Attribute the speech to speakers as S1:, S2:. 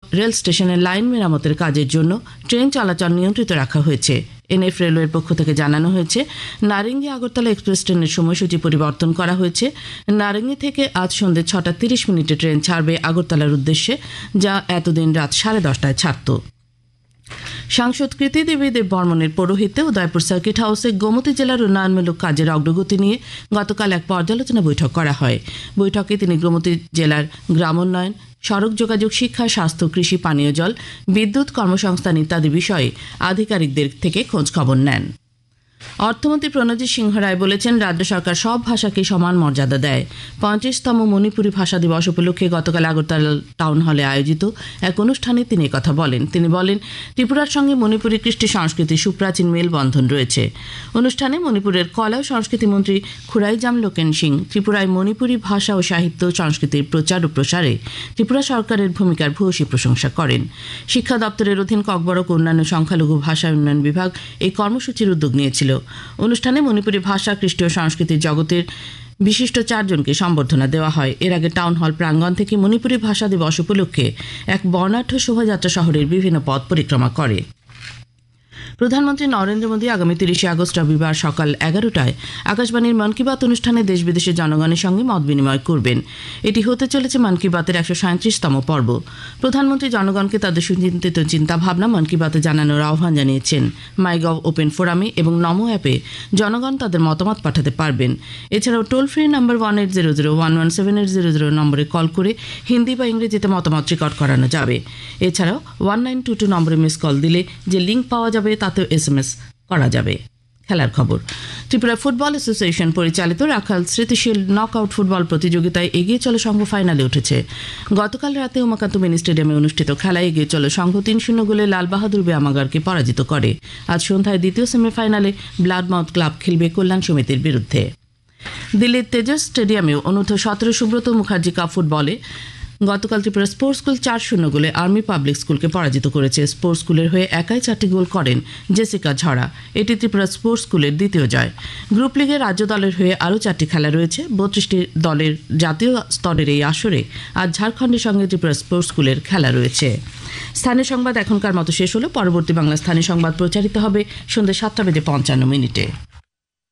S1: Rail স্টেশনের line মেরামতের কাজের জন্য ট্রেন চলাচল নিয়ন্ত্রিত রাখা হয়েছে। এনএফ রেলওয়ের পক্ষ থেকে জানানো হয়েছে, নারেঙ্গি আগরতলা এক্সপ্রেস ট্রেনের সময়সূচি পরিবর্তন করা হয়েছে। নারেঙ্গি থেকে আজ সন্ধ্যে 6:30 ট্রেন ছাড়বে আগরতলার উদ্দেশ্যে, যা এতদিন রাত 10:30টায় ছাড়ত। সাংসদ কৃতি দেবী দেব বর্মনের পৌরোহিত্যে উদয়পুর সার্কিট হাউসে গোমতী জেলার উন্নয়নমূলক কাজের অগ্রগতি নিয়ে গতকাল এক পর্যালোচনা বৈঠক করা হয়। বৈঠকে তিনি গোমতী জেলার গ্রামোন্নয়ন, সড়ক যোগাযোগ, শিক্ষা, স্বাস্থ্য, কৃষি, পানীয় জল, বিদ্যুৎ, কর্মসংস্থান ইত্যাদি বিষয়ে আধিকারিকদের থেকে খোঁজ খবর নেন। অর্থমন্ত্রী প্রণজিৎ সিংহ রায় বলেছেন, রাজ্য সরকার সব ভাষাকে সমান মর্যাদা দেয়। 35তম মণিপুরী ভাষা দিবস উপলক্ষে গতকাল আগরতলা টাউন হলে আয়োজিত এক অনুষ্ঠানে তিনি কথা বলেন। তিনি বলেন, ত্রিপুরার সঙ্গে মণিপুরী কৃষ্টি সংস্কৃতির সুপ্রাচীন মেলবন্ধন রয়েছে। অনুষ্ঠানে মণিপুরের কলা ও সংস্কৃতি মন্ত্রী খুরাইজাম লোকেন সিং ত্রিপুরায় মণিপুরী ভাষা ও সাহিত্য সংস্কৃতির প্রচার ও প্রসারে ত্রিপুরা সরকারের ভূমিকার ভূয়সী প্রশংসা করেন। শিক্ষা দপ্তরের অধীন ককবরক অন্যান্য সংখ্যালঘু ভাষা উন্নয়ন বিভাগ এই কর্মসূচির উদ্যোগ নিয়েছিল। অনুষ্ঠানে মণিপুরী ভাষা, কৃষ্টি ও সংস্কৃতির জগতের বিশিষ্ট 4 জনকে সম্বর্ধনা দেওয়া হয়। এর আগে টাউন হল প্রাঙ্গণ থেকে মণিপুরী ভাষা দিবস উপলক্ষে এক বর্ণাঢ্য শোভাযাত্রা শহরের বিভিন্ন পথ পরিক্রমা করে। প্রধানমন্ত্রী নরেন্দ্র মোদী আগামী 30 আগস্ট রবিবার সকাল 11টায় আকাশবাণীর মন কি বাত অনুষ্ঠানে দেশ বিদেশের জনগণের সঙ্গে মত বিনিময় করবেন। এটি হতে চলেছে মন কি বাতের 137তম পর্ব। প্রধানমন্ত্রী জনগণকে তাদের সুচিন্তিত চিন্তাভাবনা মন কি বাতে জানানোর আহ্বান জানিয়েছেন। মাইগভ ওপেন ফোরামে এবং নমো অ্যাপে জনগণ তাদের মতামত পাঠাতে পারবেন। এছাড়াও টোল ফ্রি নম্বর 1800117800 নম্বরে কল করে হিন্দি বা ইংরেজিতে মতামত রেকর্ড করানো যাবে। এছাড়াও 1922 নম্বরে মিস কল দিলে যে লিঙ্ক পাওয়া যাবে তাতেও SMS করা যাবে। খেলার খবর। ত্রিপুরা ফুটবল অ্যাসোসিয়েশন পরিচালিত রাখাল স্মৃতিশীল নকআউট ফুটবল প্রতিযোগিতায় এগিয়ে চলো সংঘ ফাইনালে উঠেছে। গতকাল রাতে উমাকান্ত মিনি স্টেডিয়ামে অনুষ্ঠিত খেলায় এগিয়ে চলো সংঘ 3-0 গোলে লাল বাহাদুর ব্যায়ামাগারকে পরাজিত করে। আজ সন্ধ্যায় দ্বিতীয় সেমিফাইনালে ব্লাডমাউথ ক্লাব খেলবে কল্যাণ সমিতির বিরুদ্ধে। দিল্লির তেজস স্টেডিয়ামেও অনূর্ধ্ব 17 সুব্রত মুখার্জি কাপ ফুটবলে গতকাল ত্রিপুরা স্পোর্টস স্কুল 4-0 গোলে আর্মি পাবলিক স্কুলকে পরাজিত করেছে। স্পোর্টস স্কুলের হয়ে একাই 4টি গোল করেন জেসিকা ঝড়া। এটি ত্রিপুরা স্পোর্টস স্কুলের দ্বিতীয় জয়। গ্রুপ লিগে রাজ্য দলের হয়ে আরও 4টি খেলা রয়েছে। 32টি দলের জাতীয় স্তরের এই আসরে আজ ঝাড়খণ্ডের সঙ্গে ত্রিপুরা স্পোর্টস স্কুলের খেলা রয়েছে। স্থানীয় সংবাদ এখনকার মতো শেষ হলো। পরবর্তী বাংলা স্থানীয় সংবাদ প্রচারিত হবে সন্ধ্যে 7:55।